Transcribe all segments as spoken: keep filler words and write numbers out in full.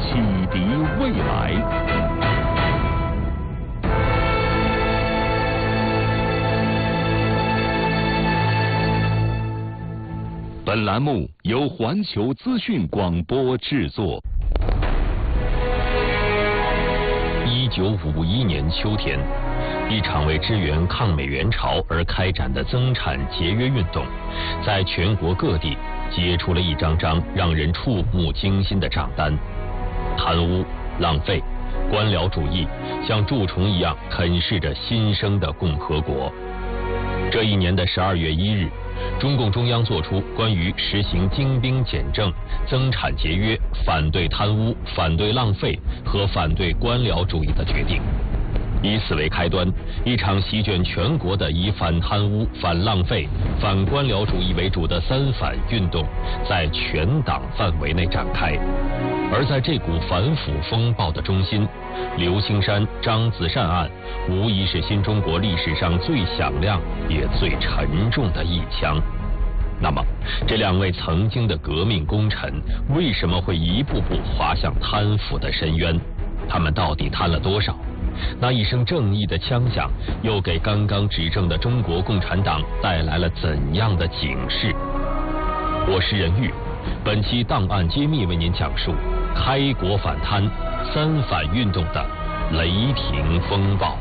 启迪未来。本栏目由环球资讯广播制作。 一九五一年秋天，一场为支援抗美援朝而开展的增产节约运动，在全国各地揭出了一张张让人触目惊心的账单。贪污、浪费、官僚主义像蛀虫一样啃噬着新生的共和国。这一年的十二月一日，中共中央作出关于实行精兵简政、增产节约、反对贪污、反对浪费和反对官僚主义的决定。以此为开端，一场席卷全国的以反贪污、反浪费、反官僚主义为主的三反运动在全党范围内展开。而在这股反腐风暴的中心，刘青山、张子善案无疑是新中国历史上最响亮也最沉重的一枪。那么，这两位曾经的革命功臣为什么会一步步滑向贪腐的深渊？他们到底贪了多少？那一声正义的枪响，又给刚刚执政的中国共产党带来了怎样的警示？我是任玉，本期档案揭秘为您讲述开国反贪、三反运动的雷霆风暴。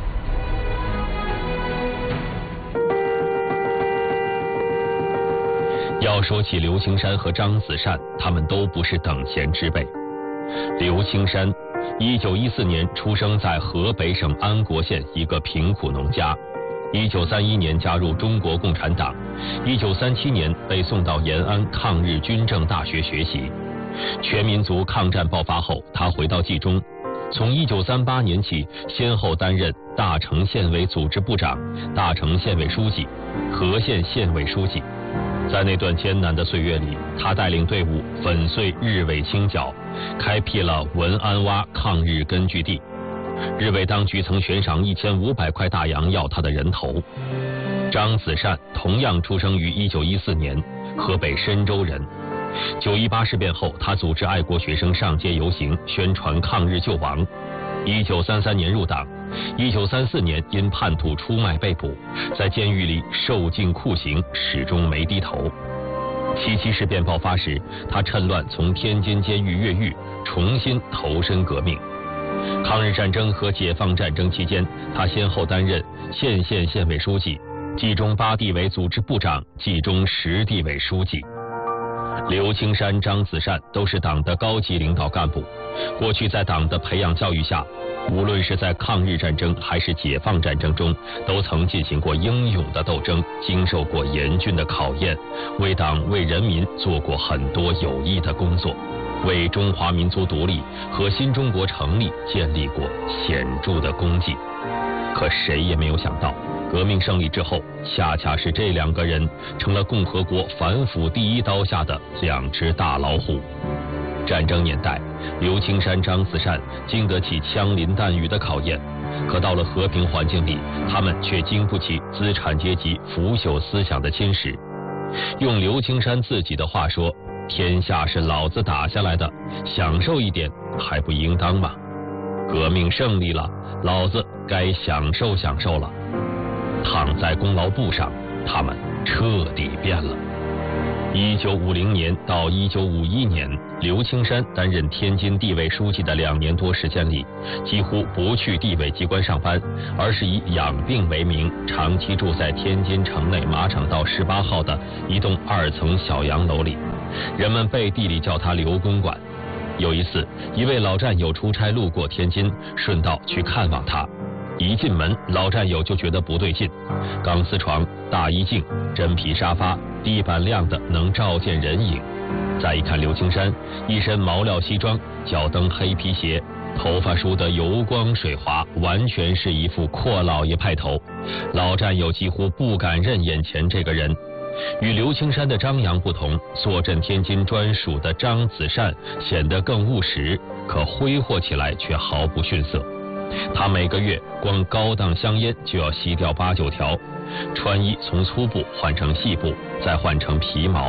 要说起刘青山和张子善，他们都不是等闲之辈。刘青山一九一四年出生在河北省安国县一个贫苦农家，一九三一年加入中国共产党，一九三七年被送到延安抗日军政大学学习。全民族抗战爆发后，他回到冀中，从一九三八年起，先后担任大城县委组织部长、大城县委书记、和县县委书记。在那段艰难的岁月里，他带领队伍粉碎日伪清剿，开辟了文安洼抗日根据地。日伪当局曾悬赏一千五百块大洋要他的人头。张子善同样出生于一九一四年，河北申州人。九一八事变后，他组织爱国学生上街游行，宣传抗日救亡。一九三三年入党，一九三四年因叛徒出卖被捕，在监狱里受尽酷刑，始终没低头。七七事变爆发时，他趁乱从天津监狱越狱，重新投身革命。抗日战争和解放战争期间，他先后担任县县县委书记、冀中八地委组织部长、冀中十地委书记。刘青山、张子善都是党的高级领导干部，过去在党的培养教育下，无论是在抗日战争还是解放战争中，都曾进行过英勇的斗争，经受过严峻的考验，为党为人民做过很多有益的工作，为中华民族独立和新中国成立建立过显著的功绩。可谁也没有想到，革命胜利之后，恰恰是这两个人成了共和国反腐第一刀下的两只大老虎。战争年代，刘青山、张子善经得起枪林弹雨的考验，可到了和平环境里，他们却经不起资产阶级腐朽思想的侵蚀。用刘青山自己的话说，天下是老子打下来的，享受一点还不应当吗？革命胜利了，老子该享受享受了。躺在功劳簿上，他们彻底变了。一九五零年到一九五一年，刘青山担任天津地委书记的两年多时间里，几乎不去地委机关上班，而是以养病为名，长期住在天津城内马场道十八号的一栋二层小洋楼里，人们背地里叫他刘公馆。有一次，一位老战友出差路过天津，顺道去看望他。一进门，老战友就觉得不对劲，钢丝床、大衣镜、真皮沙发，地板亮的能照见人影。再一看刘青山，一身毛料西装，脚蹬黑皮鞋，头发梳得油光水滑，完全是一副阔老爷派头。老战友几乎不敢认眼前这个人。与刘青山的张扬不同，坐镇天津专属的张子善显得更务实，可挥霍起来却毫不逊色。他每个月光高档香烟就要吸掉八九条，穿衣从粗布换成细布，再换成皮毛，